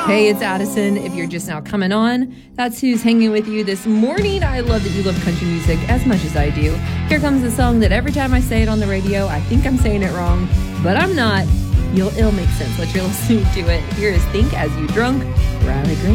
Hey, it's Addison. If you're just now coming on, that's who's hanging with you this morning. I love that you love country music as much as I do. Here comes a song that every time I say it on the radio, I think I'm saying it wrong, but I'm not. It'll make sense. Let you're listening to it. Here is Think As You Drunk, Riley Green.